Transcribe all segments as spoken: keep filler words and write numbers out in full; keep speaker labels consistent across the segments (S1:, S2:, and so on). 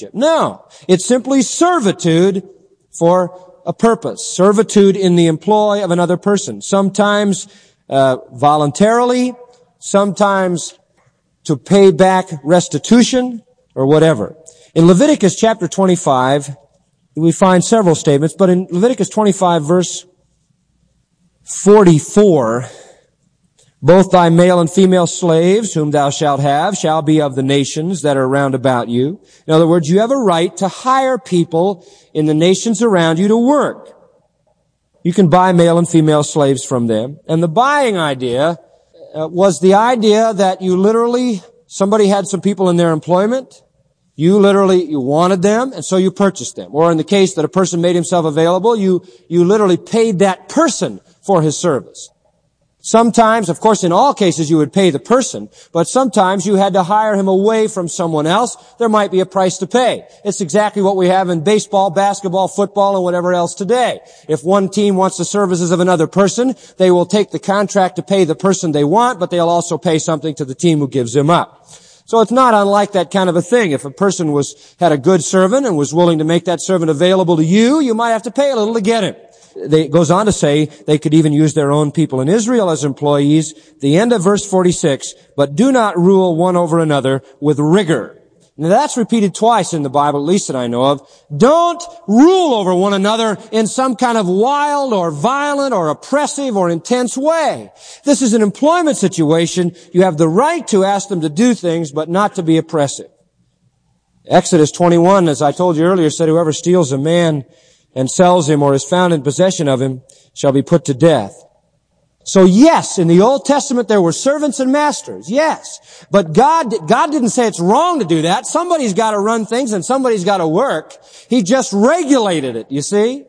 S1: relationship. No, it's simply servitude for a purpose. Servitude in the employ of another person. Sometimes uh, voluntarily, sometimes to pay back restitution or whatever. In Leviticus chapter twenty-five, we find several statements, but in Leviticus twenty-five verse forty-four, both thy male and female slaves whom thou shalt have shall be of the nations that are round about you. In other words, you have a right to hire people in the nations around you to work. You can buy male and female slaves from them. And the buying idea uh, was the idea that you literally, somebody had some people in their employment. You literally, you wanted them, and so you purchased them. Or in the case that a person made himself available, you, you literally paid that person for his service. Sometimes, of course, in all cases, you would pay the person, but sometimes you had to hire him away from someone else. There might be a price to pay. It's exactly what we have in baseball, basketball, football, and whatever else today. If one team wants the services of another person, they will take the contract to pay the person they want, but they'll also pay something to the team who gives him up. So it's not unlike that kind of a thing. If a person was, had a good servant and was willing to make that servant available to you, you might have to pay a little to get him. They, it goes on to say they could even use their own people in Israel as employees. The end of verse forty-six, but do not rule one over another with rigor. Now that's repeated twice in the Bible, at least that I know of. Don't rule over one another in some kind of wild or violent or oppressive or intense way. This is an employment situation. You have the right to ask them to do things, but not to be oppressive. Exodus twenty-one, as I told you earlier, said whoever steals a man and sells him or is found in possession of him shall be put to death. So yes, in the Old Testament there were servants and masters, yes. But God, God didn't say it's wrong to do that. Somebody's got to run things and somebody's got to work. He just regulated it, you see.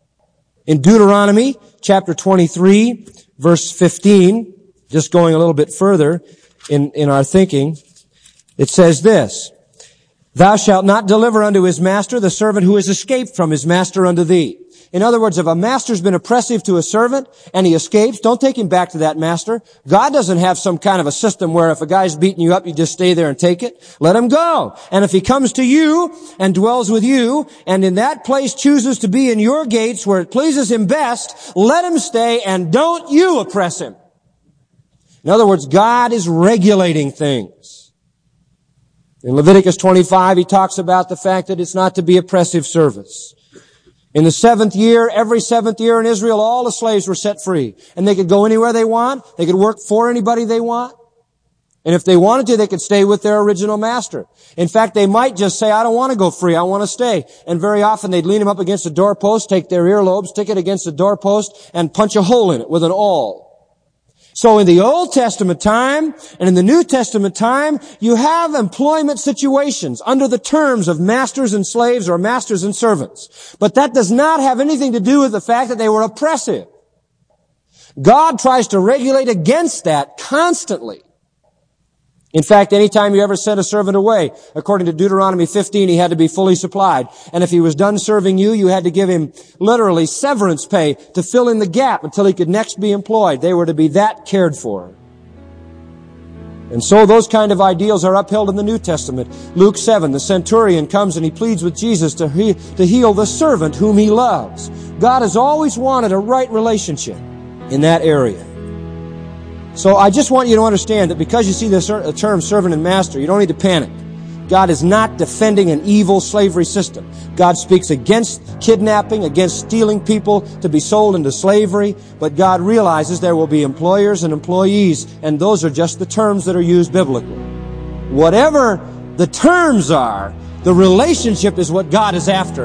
S1: In Deuteronomy chapter twenty-three, verse fifteen, just going a little bit further in, in our thinking, it says this, thou shalt not deliver unto his master the servant who has escaped from his master unto thee. In other words, if a master's been oppressive to a servant and he escapes, don't take him back to that master. God doesn't have some kind of a system where if a guy's beating you up, you just stay there and take it. Let him go. And if he comes to you and dwells with you and in that place chooses to be in your gates where it pleases him best, let him stay and don't you oppress him. In other words, God is regulating things. In Leviticus twenty-five, he talks about the fact that it's not to be oppressive service. In the seventh year, every seventh year in Israel, all the slaves were set free. And they could go anywhere they want. They could work for anybody they want. And if they wanted to, they could stay with their original master. In fact, they might just say, I don't want to go free, I want to stay. And very often they'd lean them up against a doorpost, take their earlobes, stick it against the doorpost, and punch a hole in it with an awl. So in the Old Testament time and in the New Testament time, you have employment situations under the terms of masters and slaves or masters and servants. But that does not have anything to do with the fact that they were oppressive. God tries to regulate against that constantly. In fact, anytime you ever sent a servant away, according to Deuteronomy fifteen, he had to be fully supplied. And if he was done serving you, you had to give him literally severance pay to fill in the gap until he could next be employed. They were to be that cared for. And so those kind of ideals are upheld in the New Testament. Luke seven, the centurion comes and he pleads with Jesus to, he, to heal the servant whom he loves. God has always wanted a right relationship in that area. So I just want you to understand that because you see the term servant and master, you don't need to panic. God is not defending an evil slavery system. God speaks against kidnapping, against stealing people to be sold into slavery, but God realizes there will be employers and employees, and those are just the terms that are used biblically. Whatever the terms are, the relationship is what God is after.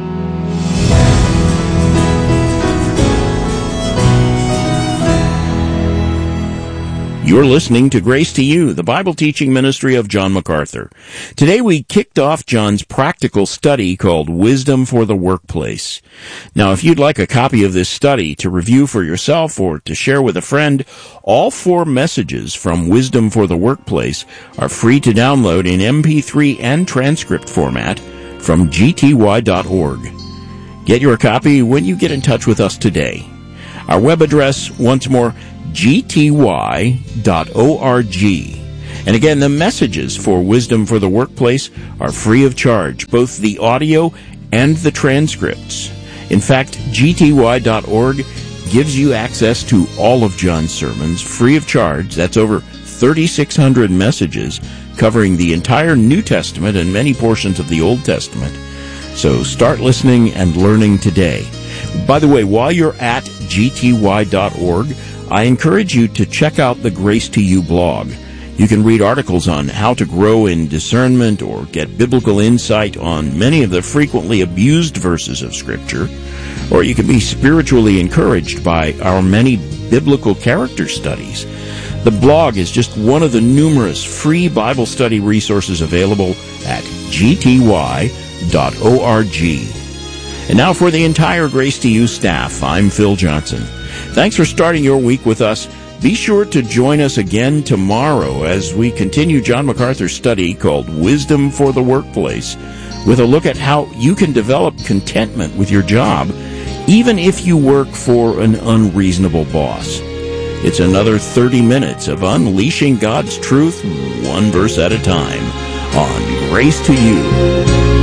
S2: You're listening to Grace to You, the Bible teaching ministry of John MacArthur. Today we kicked off John's practical study called Wisdom for the Workplace. Now, if you'd like a copy of this study to review for yourself or to share with a friend, all four messages from Wisdom for the Workplace are free to download in M P three and transcript format from G T Y dot org. Get your copy when you get in touch with us today. Our web address, once more, G T Y dot org. And again, the messages for Wisdom for the Workplace are free of charge, both the audio and the transcripts. In fact, G T Y dot org gives you access to all of John's sermons free of charge. That's over thirty-six hundred messages covering the entire New Testament and many portions of the Old Testament. So start listening and learning today. By the way, while you're at G T Y dot org, I encourage you to check out the Grace to You blog. You can read articles on how to grow in discernment or get biblical insight on many of the frequently abused verses of Scripture, or you can be spiritually encouraged by our many biblical character studies. The blog is just one of the numerous free Bible study resources available at G T Y dot org. And now for the entire Grace to You staff, I'm Phil Johnson. Thanks for starting your week with us. Be sure to join us again tomorrow as we continue John MacArthur's study called Wisdom for the Workplace, with a look at how you can develop contentment with your job, even if you work for an unreasonable boss. It's another thirty minutes of unleashing God's truth, one verse at a time, on Grace to You.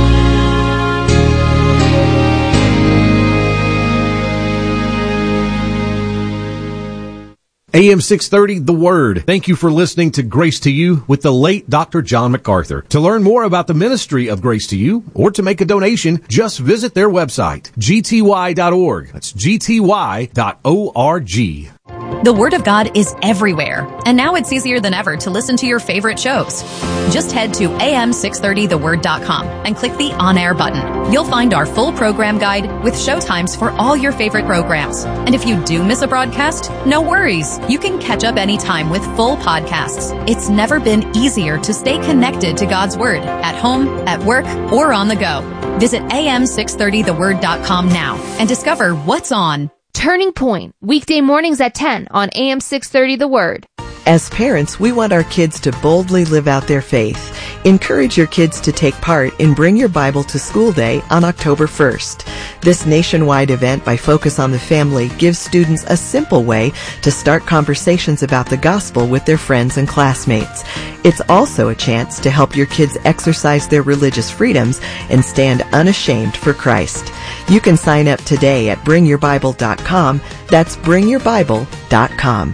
S3: A M six thirty, The Word. Thank you for listening to Grace to You with the late Doctor John MacArthur. To learn more about the ministry of Grace to You or to make a donation, just visit their website, G T Y dot org. That's G T Y dot org.
S4: The Word of God is everywhere, and now it's easier than ever to listen to your favorite shows. Just head to A M six thirty the word dot com and click the On Air button. You'll find our full program guide with show times for all your favorite programs. And if you do miss a broadcast, no worries. You can catch up anytime with full podcasts. It's never been easier to stay connected to God's Word at home, at work, or on the go. Visit A M six thirty the word dot com now and discover what's on.
S5: Turning Point, weekday mornings at ten on A M six thirty The Word.
S6: As parents, we want our kids to boldly live out their faith. Encourage your kids to take part in Bring Your Bible to School Day on October first. This nationwide event by Focus on the Family gives students a simple way to start conversations about the gospel with their friends and classmates. It's also a chance to help your kids exercise their religious freedoms and stand unashamed for Christ. You can sign up today at bring your bible dot com. That's bring your bible dot com.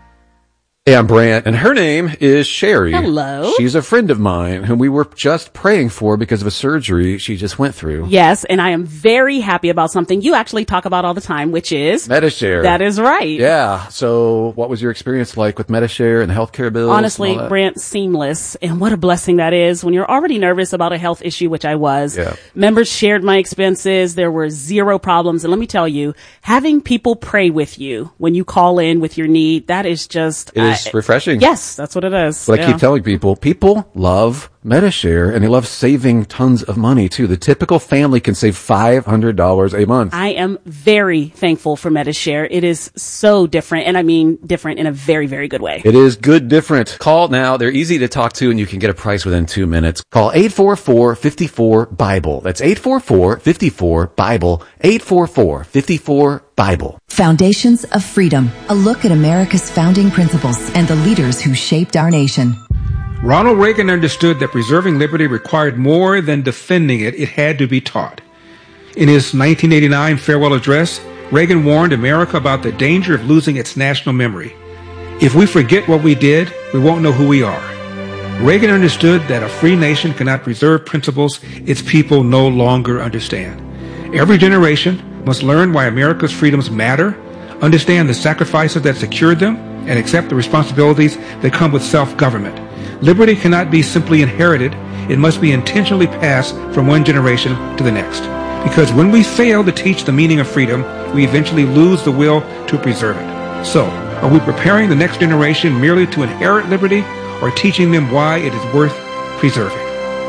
S7: Hey, I'm Brant, and her name is Sherry.
S8: Hello.
S7: She's a friend of mine whom we were just praying for because of a surgery she just went through.
S8: Yes, and I am very happy about something you actually talk about all the time, which is
S7: Medi-Share.
S8: That is right.
S7: Yeah. So what was your experience like with Medi-Share and healthcare bills?
S8: Honestly, Brant, seamless. And what a blessing that is when you're already nervous about a health issue, which I was.
S7: Yeah.
S8: Members shared my expenses. There were zero problems. And let me tell you, having people pray with you when you call in with your need, that is just...
S7: It is I, refreshing.
S8: Yes, that's what it is.
S7: But
S8: yeah.
S7: I keep telling people, people love Medi-Share, and they love saving tons of money, too. The typical family can save five hundred dollars a month.
S8: I am very thankful for Medi-Share. It is so different, and I mean different in a very, very good way.
S7: It is good different. Call now. They're easy to talk to, and you can get a price within two minutes. Call eight four four, five four, Bible. That's eight four four, five four, Bible. eight four four, five four, Bible.
S9: Foundations of Freedom, a look at America's founding principles and the leaders who shaped our nation.
S10: Ronald Reagan understood that preserving liberty required more than defending it. It had to be taught. In his nineteen eighty-nine farewell address, Reagan warned America about the danger of losing its national memory. If we forget what we did, we won't know who we are. Reagan understood that a free nation cannot preserve principles its people no longer understand. Every generation must learn why America's freedoms matter, understand the sacrifices that secured them, and accept the responsibilities that come with self-government. Liberty cannot be simply inherited. It must be intentionally passed from one generation to the next. Because when we fail to teach the meaning of freedom, we eventually lose the will to preserve it. So, are we preparing the next generation merely to inherit liberty, or teaching them why it is worth preserving?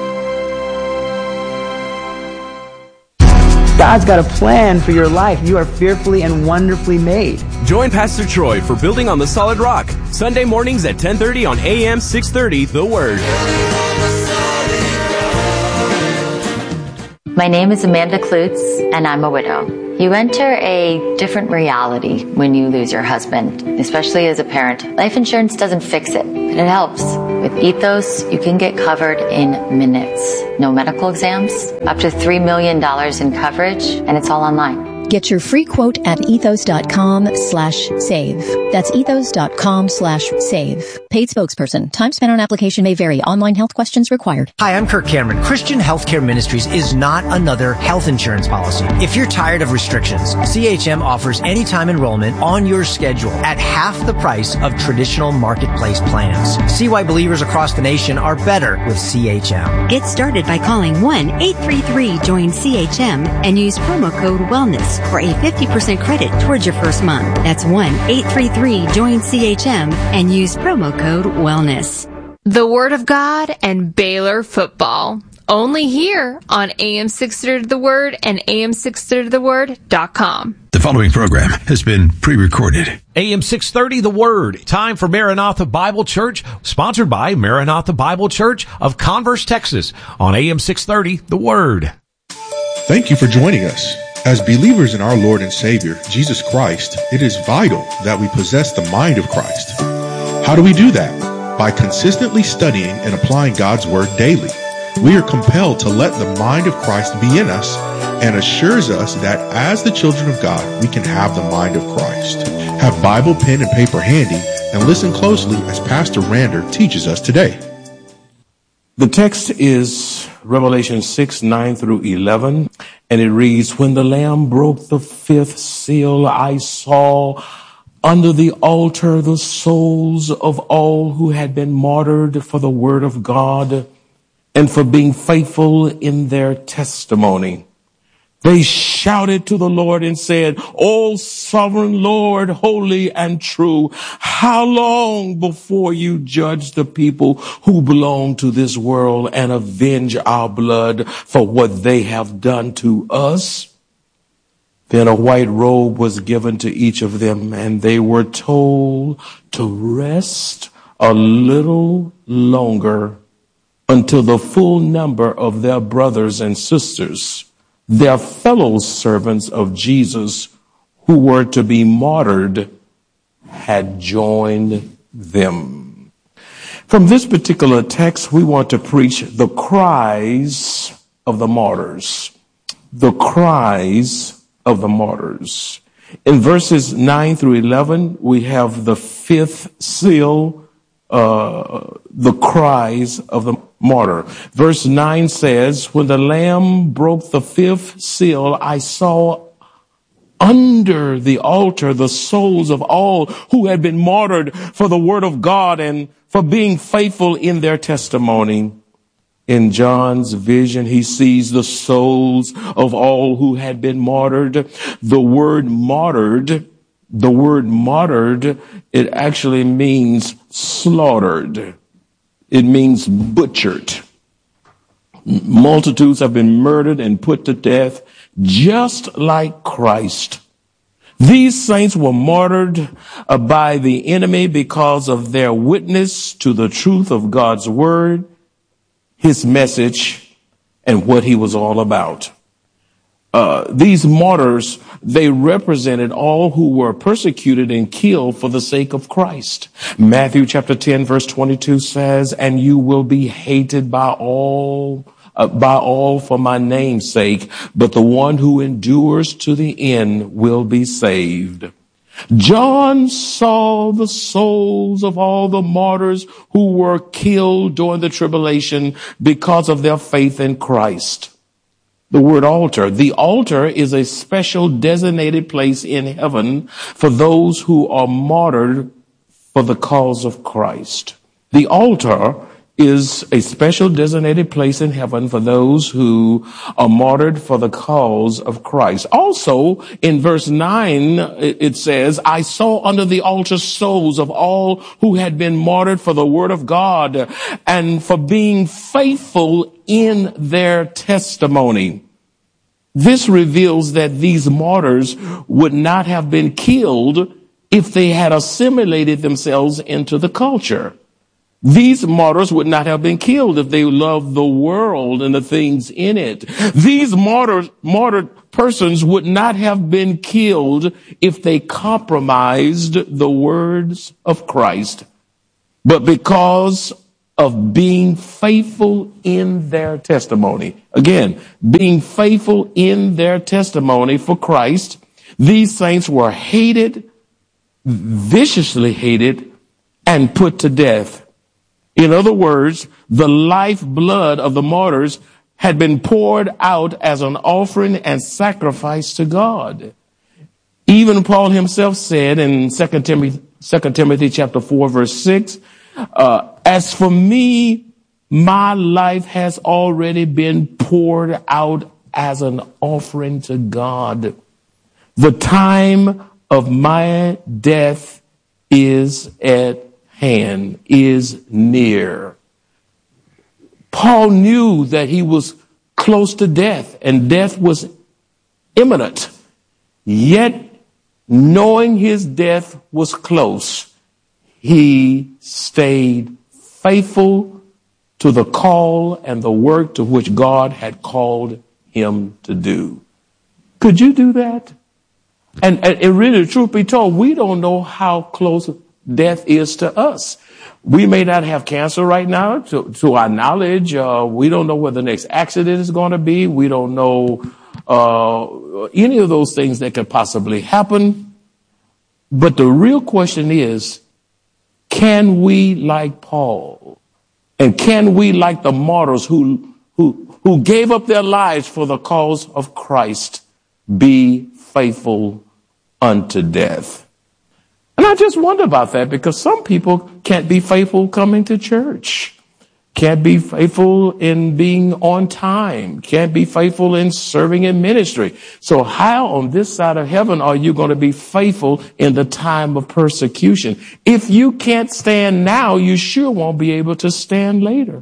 S11: God's got a plan for your life. You are fearfully and wonderfully made.
S12: Join Pastor Troy for Building on the Solid Rock, Sunday mornings at ten thirty on A M six thirty, The Word.
S13: My name is Amanda Klutz, and I'm a widow. You enter a different reality when you lose your husband, especially as a parent. Life insurance doesn't fix it, but it helps. With Ethos, you can get covered in minutes. No medical exams, up to three million dollars in coverage, and it's all online.
S14: Get your free quote at ethos.com slash save. That's ethos.com slash save. Paid spokesperson. Time spent on application may vary. Online health questions required.
S15: Hi, I'm Kirk Cameron. Christian Healthcare Ministries is not another health insurance policy. If you're tired of restrictions, C H M offers anytime enrollment on your schedule at half the price of traditional marketplace plans. See why believers across the nation are better with C H M.
S16: Get started by calling one eight three three join C H M and use promo code WELLNESS for a fifty percent credit towards your first month. That's one eight three three join C H M and use promo code WELLNESS.
S5: The Word of God and Baylor football. Only here on A M six thirty The Word and A M six thirty the word dot com.
S17: The following program has been pre-recorded.
S3: A M six thirty The Word. Time for Maranatha Bible Church, sponsored by Maranatha Bible Church of Converse, Texas, on A M six thirty The Word.
S18: Thank you for joining us. As believers in our Lord and Savior, Jesus Christ, it is vital that we possess the mind of Christ. How do we do that? By consistently studying and applying God's Word daily. We are compelled to let the mind of Christ be in us and assures us that as the children of God, we can have the mind of Christ. Have Bible, pen, and paper handy and listen closely as Pastor Rander teaches us today.
S19: The text is Revelation six, nine through eleven, and it reads, When the Lamb broke the fifth seal, I saw under the altar the souls of all who had been martyred for the word of God and for being faithful in their testimony. They shouted to the Lord and said, O sovereign Lord, holy and true, how long before you judge the people who belong to this world and avenge our blood for what they have done to us? Then a white robe was given to each of them, and they were told to rest a little longer until the full number of their brothers and sisters, their fellow servants of Jesus who were to be martyred, had joined them. From this particular text, we want to preach the cries of the martyrs. The cries of the martyrs. In verses nine through eleven, we have the fifth seal, uh, the cries of the martyr. Verse nine says, When the Lamb broke the fifth seal, I saw under the altar the souls of all who had been martyred for the word of God and for being faithful in their testimony. In John's vision, he sees the souls of all who had been martyred. The word martyred, the word martyred, it actually means slaughtered. It means butchered. Multitudes have been murdered and put to death just like Christ. These saints were martyred by the enemy because of their witness to the truth of God's word, his message, and what he was all about. Uh, these martyrs, they represented all who were persecuted and killed for the sake of Christ. Matthew chapter ten verse twenty-two says, And you will be hated by all, uh, by all for my name's sake, but the one who endures to the end will be saved. John saw the souls of all the martyrs who were killed during the tribulation because of their faith in Christ. The word altar. The altar is a special designated place in heaven for those who are martyred for the cause of Christ. The altar is a special designated place in heaven for those who are martyred for the cause of Christ. Also, in verse nine, it says, I saw under the altar souls of all who had been martyred for the word of God and for being faithful in their testimony. This reveals that these martyrs would not have been killed if they had assimilated themselves into the culture. These martyrs would not have been killed if they loved the world and the things in it. These martyrs, martyred persons would not have been killed if they compromised the words of Christ. But because of being faithful in their testimony, again, being faithful in their testimony for Christ, these saints were hated, viciously hated, and put to death. In other words, the lifeblood of the martyrs had been poured out as an offering and sacrifice to God. Even Paul himself said in Second Timothy, Second Timothy chapter four, verse six, uh, as for me, my life has already been poured out as an offering to God. The time of my death is at hand, is near. Paul knew that he was close to death and death was imminent. Yet, knowing his death was close, he stayed faithful to the call and the work to which God had called him to do. Could you do that? And, and, and really, truth be told, we don't know how close death is to us. We may not have cancer right now, to, to our knowledge. Uh, we don't know where the next accident is going to be. We don't know uh, any of those things that could possibly happen. But the real question is, can we, like Paul, and can we, like the martyrs who who who gave up their lives for the cause of Christ, be faithful unto death? And I just wonder about that, because some people can't be faithful coming to church, can't be faithful in being on time, can't be faithful in serving in ministry. So how on this side of heaven are you going to be faithful in the time of persecution? If you can't stand now, you sure won't be able to stand later.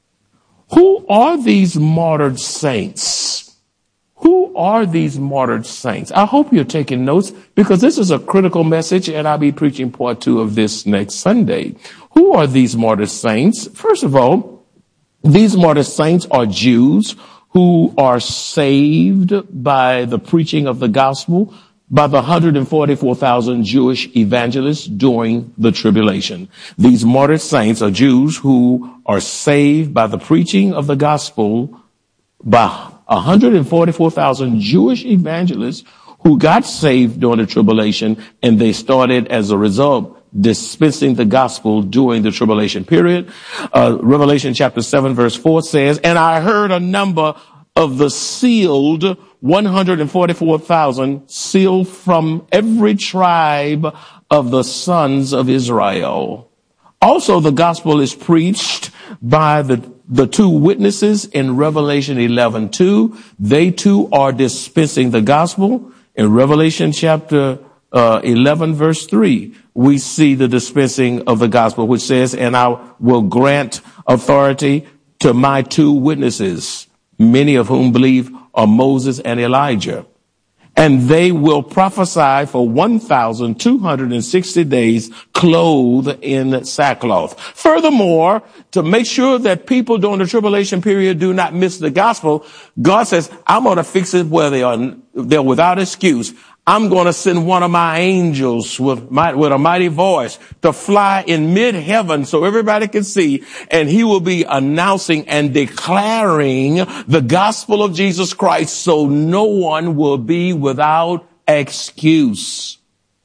S19: Who are these martyred saints? Who are these martyred saints? I hope you're taking notes, because this is a critical message, and I'll be preaching part two of this next Sunday. Who are these martyred saints? First of all, these martyred saints are Jews who are saved by the preaching of the gospel by the one hundred forty-four thousand Jewish evangelists during the tribulation. These martyred saints are Jews who are saved by the preaching of the gospel by one hundred forty-four thousand Jewish evangelists who got saved during the tribulation, and they started, as a result, dispensing the gospel during the tribulation period. Uh, Revelation chapter seven verse four says, and I heard a number of the sealed one hundred forty-four thousand, sealed from every tribe of the sons of Israel. Also, the gospel is preached by the The two witnesses in Revelation eleven two, they too are dispensing the gospel. In Revelation chapter uh, eleven verse three, we see the dispensing of the gospel, which says, and I will grant authority to my two witnesses, many of whom believe are Moses and Elijah. And they will prophesy for one thousand two hundred sixty days, clothed in sackcloth. Furthermore, to make sure that people during the tribulation period do not miss the gospel, God says, I'm going to fix it where they are, they're without excuse. I'm going to send one of my angels with my, with a mighty voice to fly in mid-heaven so everybody can see, and he will be announcing and declaring the gospel of Jesus Christ so no one will be without excuse.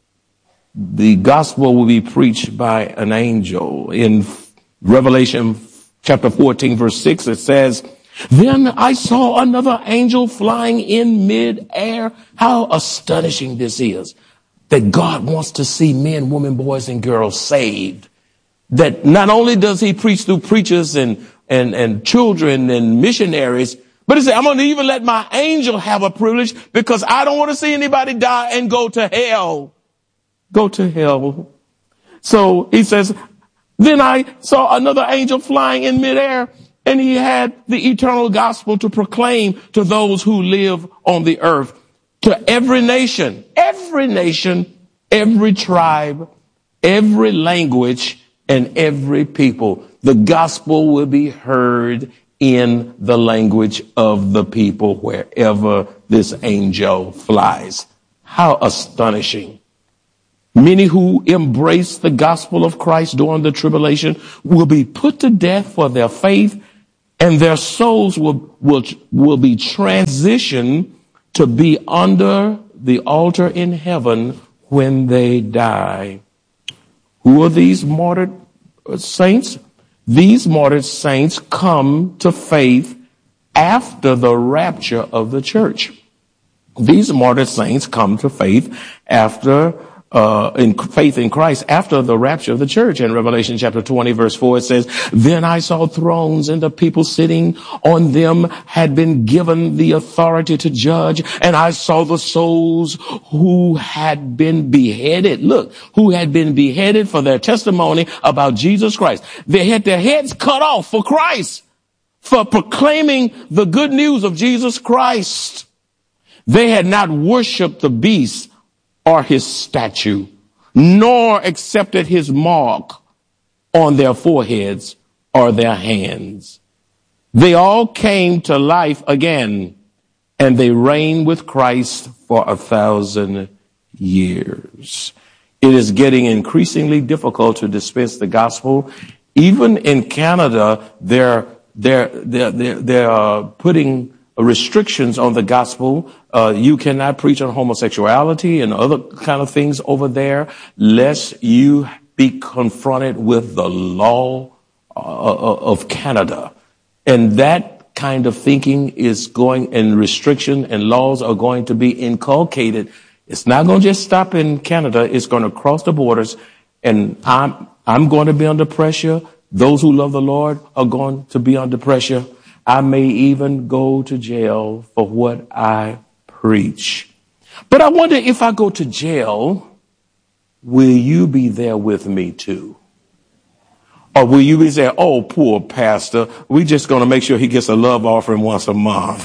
S19: The gospel will be preached by an angel. In Revelation chapter fourteen verse six, it says, then I saw another angel flying in mid-air. How astonishing this is, that God wants to see men, women, boys, and girls saved. That not only does he preach through preachers and, and, and children and missionaries, but he said, I'm going to even let my angel have a privilege, because I don't want to see anybody die and go to hell. Go to hell. So he says, then I saw another angel flying in midair, and he had the eternal gospel to proclaim to those who live on the earth, to every nation, every nation, every tribe, every language, and every people. The gospel will be heard in the language of the people wherever this angel flies. How astonishing. Many who embrace the gospel of Christ during the tribulation will be put to death for their faith, and their souls will, will, will be transitioned to be under the altar in heaven when they die. Who are these martyred saints? These martyred saints come to faith after the rapture of the church. These martyred saints come to faith after Uh, in faith in Christ after the rapture of the church. In Revelation chapter twenty verse four, it says, "Then I saw thrones, and the people sitting on them had been given the authority to judge. And I saw the souls who had been beheaded." Look, who had been beheaded for their testimony about Jesus Christ. They had their heads cut off for Christ, for proclaiming the good news of Jesus Christ. They had not worshiped the beast or his statue, nor accepted his mark on their foreheads or their hands. They all came to life again, and they reigned with Christ for a thousand years. It is getting increasingly difficult to dispense the gospel. Even in Canada, they're, they're, they're, they're, they're putting restrictions on the gospel. Uh, you cannot preach on homosexuality and other kind of things over there, lest you be confronted with the law uh, of Canada. And that kind of thinking is going, and restriction and laws are going to be inculcated. It's not going to just stop in Canada. It's going to cross the borders. And I'm, I'm going to be under pressure. Those who love the Lord are going to be under pressure. I may even go to jail for what I preach. But I wonder, if I go to jail, will you be there with me too? Or will you be saying, "Oh, poor pastor, we just going to make sure he gets a love offering once a month"?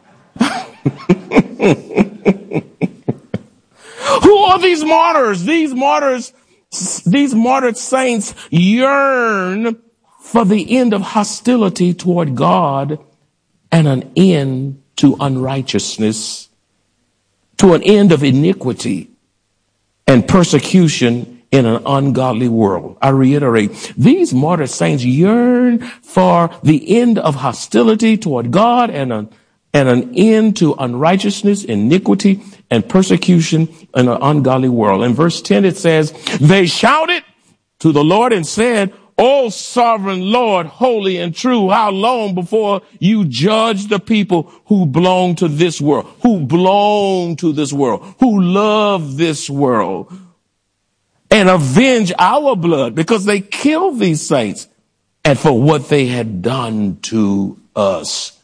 S19: Who are these martyrs? These martyrs, these martyred saints yearn for the end of hostility toward God and an end to unrighteousness, to an end of iniquity and persecution in an ungodly world. I reiterate, these martyred saints yearn for the end of hostility toward God and an, and an end to unrighteousness, iniquity, and persecution in an ungodly world. In verse ten, it says, "They shouted to the Lord and said, 'O sovereign Lord, holy and true, how long before you judge the people who belong to this world, who belong to this world, who love this world, and avenge our blood,' because they killed these saints and for what they had done to us."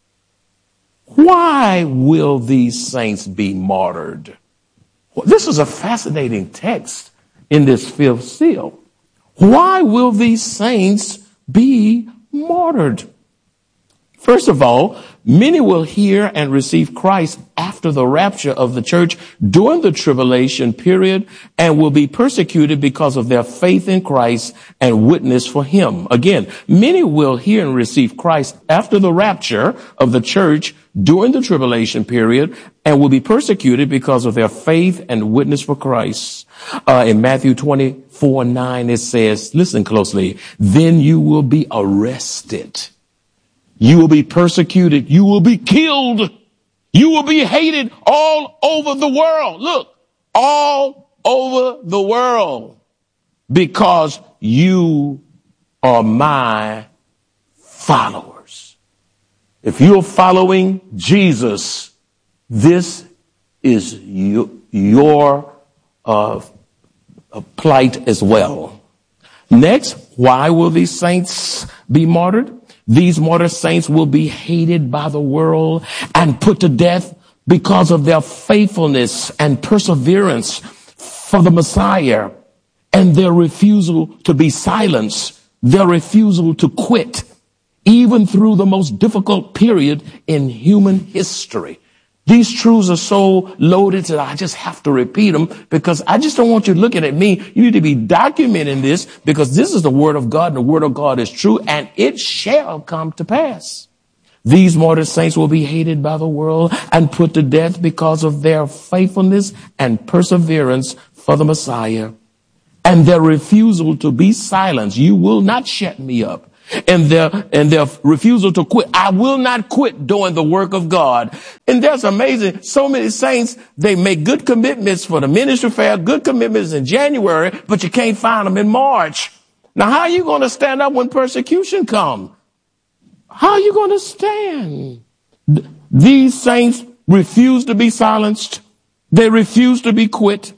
S19: Why will these saints be martyred? Well, this is a fascinating text in this fifth seal. Why will these saints be martyred? First of all, many will hear and receive Christ after the rapture of the church during the tribulation period and will be persecuted because of their faith in Christ and witness for him. Again, many will hear and receive Christ after the rapture of the church during the tribulation period and will be persecuted because of their faith and witness for Christ. Uh, in Matthew twenty-four nine, it says, listen closely, "Then you will be arrested. You will be persecuted. You will be killed. You will be hated all over the world." Look, all over the world, because you are my followers. If you're following Jesus, this is your, your uh, plight as well. Next, why will these saints be martyred? These martyr saints will be hated by the world and put to death because of their faithfulness and perseverance for the Messiah and their refusal to be silenced, their refusal to quit, even through the most difficult period in human history. These truths are so loaded that I just have to repeat them because I just don't want you looking at me. You need to be documenting this because this is the word of God, and the word of God is true, and it shall come to pass. These martyred saints will be hated by the world and put to death because of their faithfulness and perseverance for the Messiah and their refusal to be silenced. You will not shut me up. And their, and their refusal to quit. I will not quit doing the work of God. And that's amazing. So many saints, they make good commitments for the ministry fair, good commitments in January, but you can't find them in March. Now, how are you going to stand up when persecution comes? How are you going to stand? These saints refuse to be silenced. They refuse to be quit.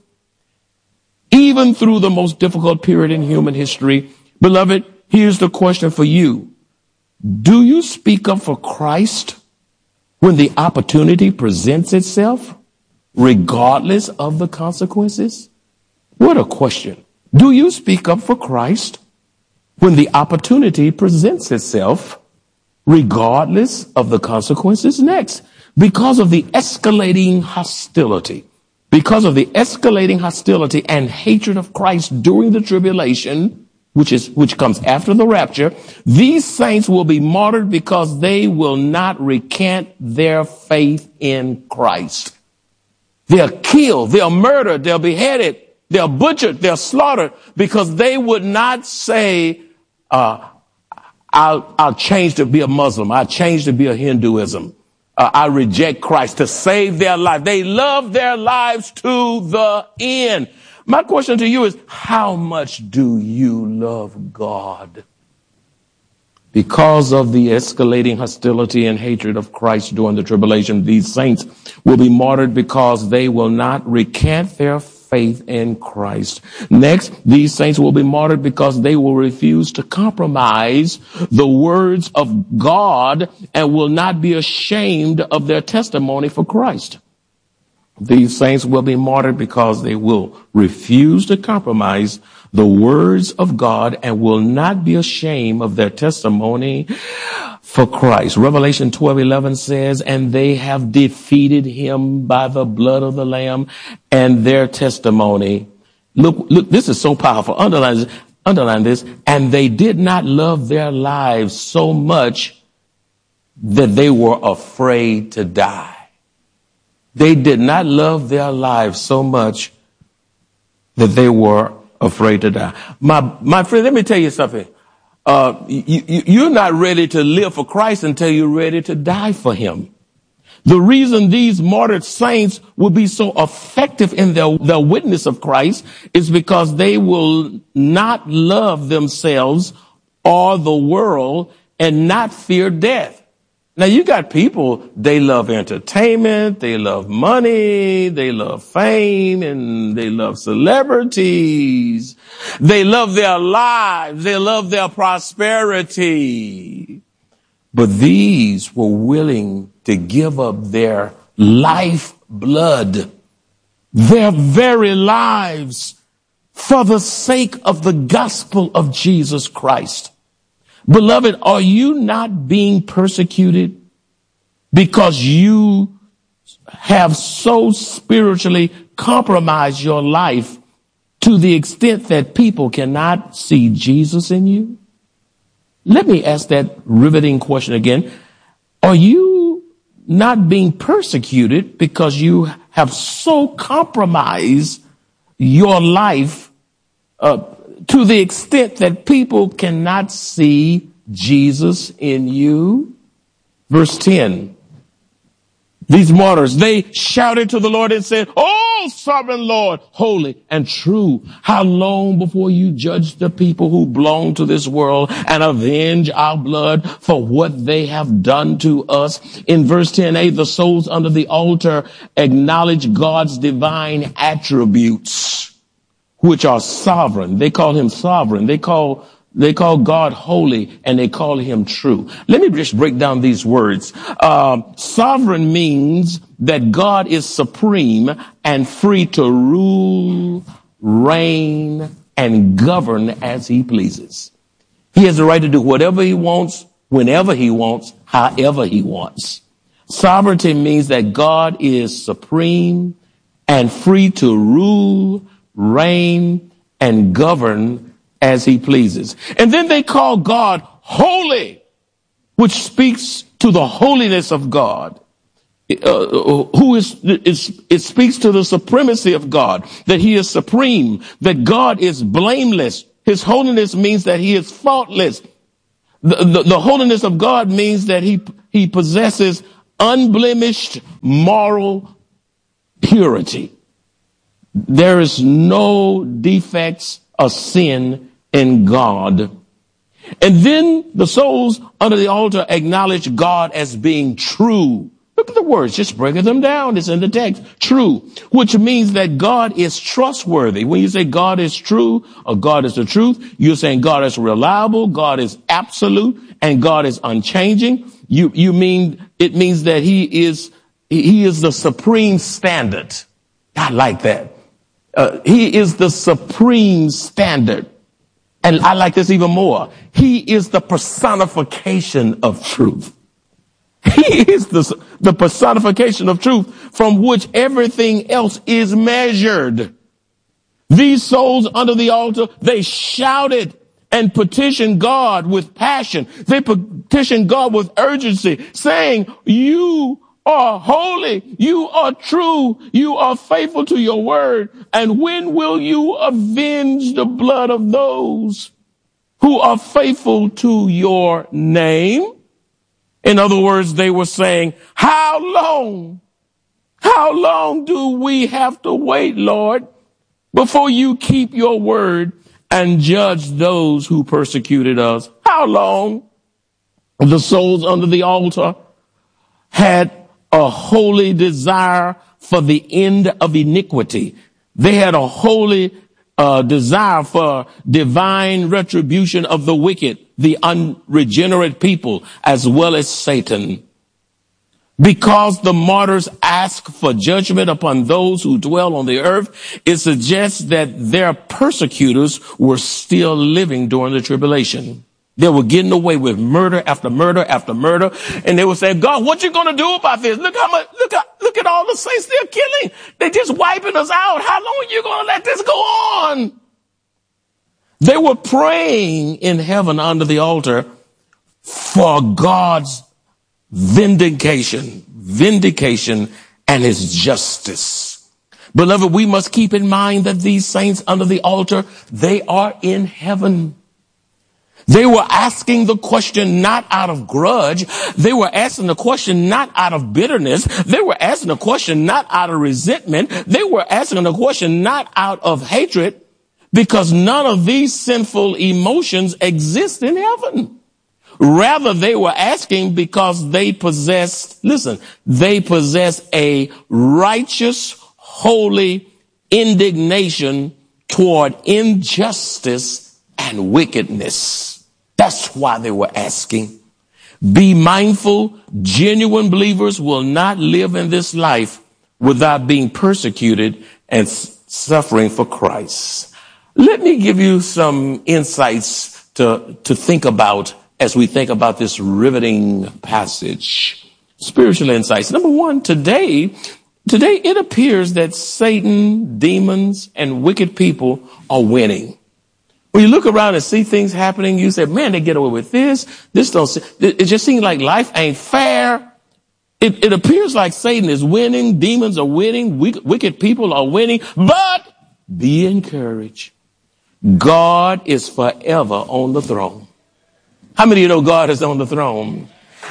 S19: Even through the most difficult period in human history. Beloved, here's the question for you. Do you speak up for Christ when the opportunity presents itself, regardless of the consequences? What a question. Do you speak up for Christ when the opportunity presents itself, regardless of the consequences? Next, because of the escalating hostility, because of the escalating hostility and hatred of Christ during the tribulation, which is, which comes after the rapture, these saints will be martyred because they will not recant their faith in Christ. They're killed, they're murdered, they're beheaded, they're butchered, they're slaughtered because they would not say, uh, I'll, I'll change to be a Muslim. I'll change to be a Hinduism. Uh, I reject Christ to save their life. They love their lives to the end. My question to you is, how much do you love God? Because of the escalating hostility and hatred of Christ during the tribulation, these saints will be martyred because they will not recant their faith in Christ. Next, these saints will be martyred because they will refuse to compromise the words of God and will not be ashamed of their testimony for Christ. These saints will be martyred because they will refuse to compromise the words of God and will not be ashamed of their testimony for Christ. Revelation twelve eleven says, and they have defeated him by the blood of the Lamb and their testimony. Look, look, this is so powerful. Underline, underline this. And they did not love their lives so much that they were afraid to die. They did not love their lives so much that they were afraid to die. My, my friend, let me tell you something. Uh, you, you, you're not ready to live for Christ until you're ready to die for him. The reason these martyred saints will be so effective in their, their witness of Christ is because they will not love themselves or the world and not fear death. Now, you got people, they love entertainment, they love money, they love fame, and they love celebrities. They love their lives, they love their prosperity. But these were willing to give up their life blood, their very lives, for the sake of the gospel of Jesus Christ. Beloved, are you not being persecuted because you have so spiritually compromised your life to the extent that people cannot see Jesus in you? Let me ask that riveting question again. Are you not being persecuted because you have so compromised your life uh, to the extent that people cannot see Jesus in you? Verse ten. These martyrs, they shouted to the Lord and said, "Oh, sovereign Lord, holy and true, how long before you judge the people who belong to this world and avenge our blood for what they have done to us?" In verse ten a, the souls under the altar acknowledge God's divine attributes, which are sovereign. They call him sovereign. They call They call God holy, and they call him true. Let me just break down these words. Uh, sovereign means that God is supreme and free to rule, reign, and govern as he pleases. He has the right to do whatever he wants, whenever he wants, however he wants. Sovereignty means that God is supreme and free to rule, reign, and govern as he pleases. And then they call God holy, which speaks to the holiness of God. Uh, who is, is, it speaks to the supremacy of God, that he is supreme, that God is blameless. His holiness means that he is faultless. The, the, the holiness of God means that he, he possesses unblemished moral purity. There is no defects of sin in God. And then the souls under the altar acknowledge God as being true. Look at the words, just breaking them down. It's in the text. True, which means that God is trustworthy. When you say God is true or God is the truth, you're saying God is reliable, God is absolute, and God is unchanging. You, you mean, it means that he is, he is the supreme standard. I like that. Uh, he is the supreme standard. And I like this even more. He is the personification of truth. He is the, the personification of truth from which everything else is measured. These souls under the altar, they shouted and petitioned God with passion. They petitioned God with urgency, saying, you are holy, you are true, you are faithful to your word. And when will you avenge the blood of those who are faithful to your name? In other words, they were saying, how long, how long do we have to wait, Lord, before you keep your word and judge those who persecuted us? How long? The souls under the altar had a holy desire for the end of iniquity. They had a holy uh, desire for divine retribution of the wicked, the unregenerate people, as well as Satan. Because the martyrs ask for judgment upon those who dwell on the earth, it suggests that their persecutors were still living during the tribulation. They were getting away with murder after murder after murder. And they were saying, God, what you going to do about this? Look how much, look at, look at all the saints they're killing. They're just wiping us out. How long are you going to let this go on? They were praying in heaven under the altar for God's vindication, vindication and his justice. Beloved, we must keep in mind that these saints under the altar, they are in heaven. They were asking the question not out of grudge. They were asking the question not out of bitterness. They were asking the question not out of resentment. They were asking the question not out of hatred, because none of these sinful emotions exist in heaven. Rather, they were asking because they possessed, listen, they possess a righteous, holy indignation toward injustice and wickedness. That's why they were asking. Be mindful, genuine believers will not live in this life without being persecuted and suffering for Christ. Let me give you some insights to, to think about as we think about this riveting passage. Spiritual insights. Number one, today, today it appears that Satan, demons, and wicked people are winning. When you look around and see things happening, you say, man, they get away with this. This don't, it just seems like life ain't fair. It, it appears like Satan is winning. Demons are winning. Wicked people are winning. But be encouraged. God is forever on the throne. How many of you know God is on the throne?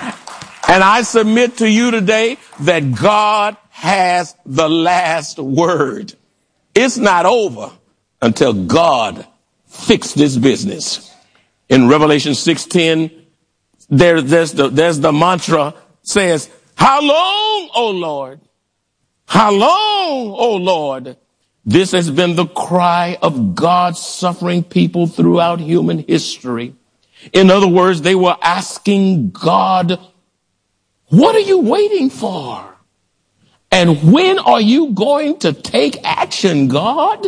S19: And I submit to you today that God has the last word. It's not over until God fix this business. In Revelation six ten, there, there's the, there's the mantra says, how long, O Lord? How long, O Lord? This has been the cry of God's suffering people throughout human history. In other words, they were asking God, what are you waiting for? And when are you going to take action, God?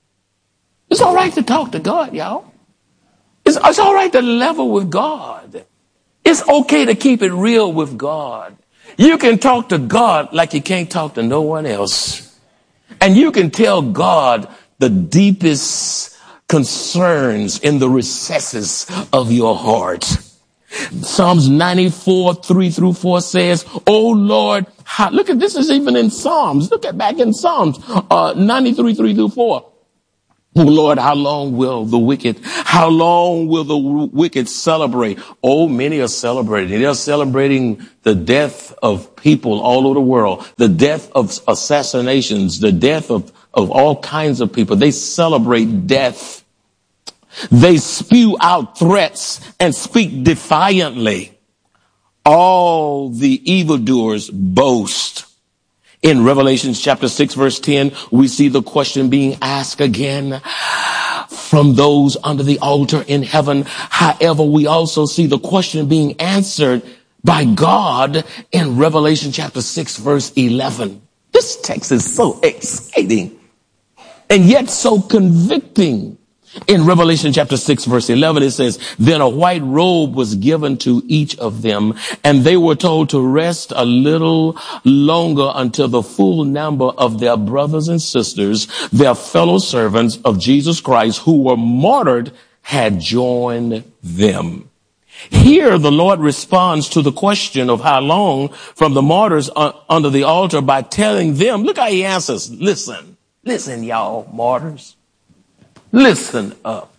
S19: It's all right to talk to God, y'all. It's, it's all right to level with God. It's okay to keep it real with God. You can talk to God like you can't talk to no one else. And you can tell God the deepest concerns in the recesses of your heart. Psalms ninety-four, three through four says, "Oh Lord," how, look at this is even in Psalms. Look at back in Psalms, uh, ninety-three, three through four. "Oh Lord, how long will the wicked, how long will the wicked celebrate?" Oh, many are celebrating. They're celebrating the death of people all over the world, the death of assassinations, the death of, of all kinds of people. They celebrate death. They spew out threats and speak defiantly. All the evildoers boast. In Revelation chapter six, verse ten, we see the question being asked again from those under the altar in heaven. However, we also see the question being answered by God in Revelation chapter six, verse eleven. This text is so exciting and yet so convicting. In Revelation chapter six, verse eleven, it says, "Then a white robe was given to each of them, and they were told to rest a little longer until the full number of their brothers and sisters, their fellow servants of Jesus Christ, who were martyred, had joined them." Here, the Lord responds to the question of how long from the martyrs uh, under the altar by telling them, look how he answers, listen, listen, y'all martyrs. Listen up.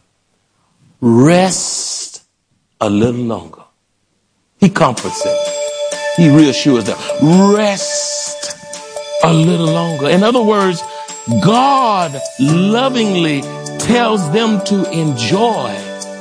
S19: Rest a little longer. He comforts them. He reassures them. Rest a little longer. In other words, God lovingly tells them to enjoy.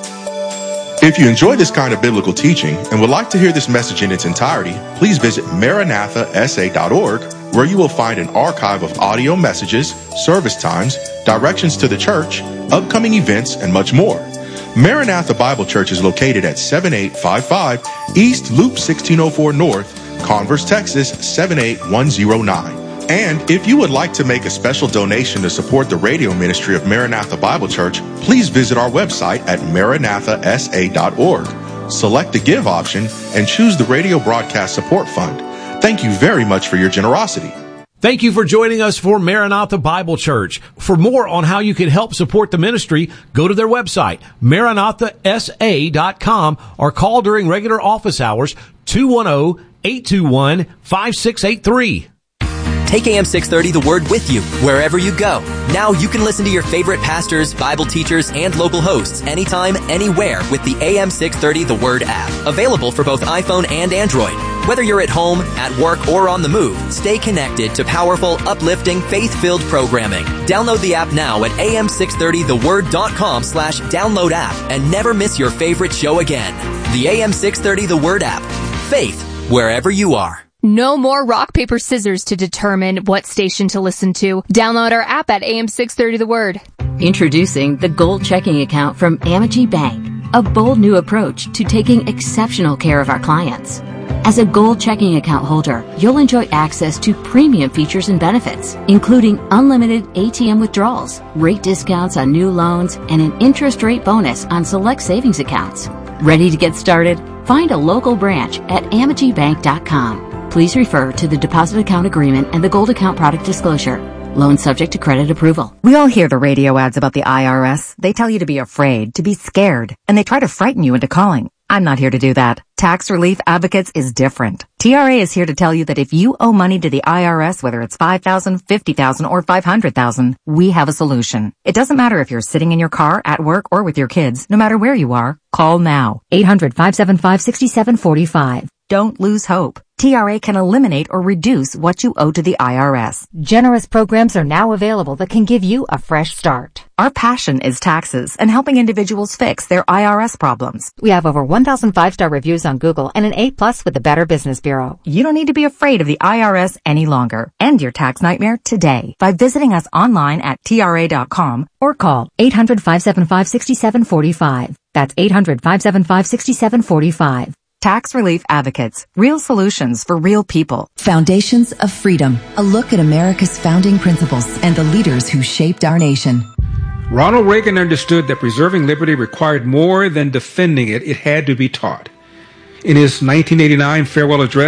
S18: If you enjoy this kind of biblical teaching and would like to hear this message in its entirety, please visit maranatha s a dot org, where you will find an archive of audio messages, service times, directions to the church, upcoming events, and much more. Maranatha Bible Church is located at seventy-eight fifty-five East Loop sixteen oh four North, Converse, Texas seven eight one oh nine. And if you would like to make a special donation to support the radio ministry of Maranatha Bible Church, please visit our website at maranatha s a dot org. Select the Give option and choose the Radio Broadcast Support Fund. Thank you very much for your generosity.
S3: Thank you for joining us for Maranatha Bible Church. For more on how you can help support the ministry, go to their website, maranatha s a dot com, or call during regular office hours, two one zero, eight two one, five six eight three.
S12: Take A M six thirty The Word with you wherever you go. Now you can listen to your favorite pastors, Bible teachers, and local hosts anytime, anywhere with the A M six thirty The Word app. Available for both iPhone and Android. Whether you're at home, at work, or on the move, stay connected to powerful, uplifting, faith-filled programming. Download the app now at a m six thirty the word dot com slash download app and never miss your favorite show again. The A M six thirty The Word app. Faith wherever you are.
S5: No more rock, paper, scissors to determine what station to listen to. Download our app at A M six thirty The Word.
S16: Introducing the Gold Checking Account from Amity Bank, a bold new approach to taking exceptional care of our clients. As a Gold Checking Account holder, you'll enjoy access to premium features and benefits, including unlimited A T M withdrawals, rate discounts on new loans, and an interest rate bonus on select savings accounts. Ready to get started? Find a local branch at amity bank dot com. Please refer to the deposit account agreement and the gold account product disclosure. Loan subject to credit approval.
S20: We all hear the radio ads about the I R S. They tell you to be afraid, to be scared, and they try to frighten you into calling. I'm not here to do that. Tax Relief Advocates is different. T R A is here to tell you that if you owe money to the I R S, whether it's five thousand dollars, fifty thousand dollars, or five hundred thousand dollars, we have a solution. It doesn't matter if you're sitting in your car, at work, or with your kids. No matter where you are, call now. eight hundred, five seven five, six seven four five. Don't lose hope. T R A can eliminate or reduce what you owe to the I R S. Generous programs are now available that can give you a fresh start. Our passion is taxes and helping individuals fix their I R S problems. We have over one thousand five-star reviews on Google and an A plus with the Better Business Bureau. You don't need to be afraid of the I R S any longer. End your tax nightmare today by visiting us online at T R A dot com or call eight hundred, five seven five, six seven four five. That's eight hundred, five seven five, six seven four five. Tax Relief Advocates. Real solutions for real people.
S9: Foundations of Freedom. A look at America's founding principles and the leaders who shaped our nation.
S10: Ronald Reagan understood that preserving liberty required more than defending it. It had to be taught. In his nineteen eighty-nine farewell address,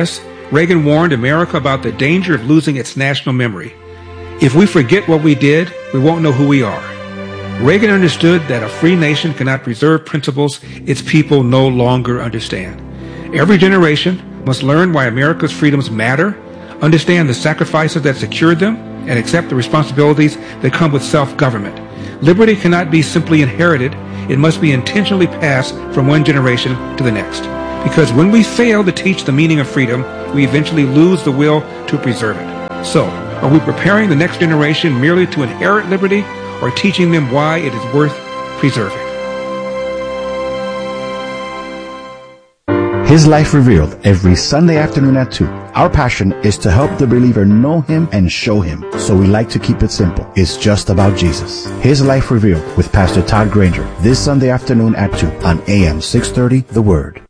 S10: Reagan warned America about the danger of losing its national memory. If we forget what we did, we won't know who we are. Reagan understood that a free nation cannot preserve principles its people no longer understand. Every generation must learn why America's freedoms matter, understand the sacrifices that secured them, and accept the responsibilities that come with self-government. Liberty cannot be simply inherited. It must be intentionally passed from one generation to the next. Because when we fail to teach the meaning of freedom, we eventually lose the will to preserve it. So, are we preparing the next generation merely to inherit liberty, or teaching them why it is worth preserving?
S21: His Life Revealed, every Sunday afternoon at two. Our passion is to help the believer know Him and show Him. So we like to keep it simple. It's just about Jesus. His Life Revealed with Pastor Todd Granger, this Sunday afternoon at two on A M six thirty, The Word.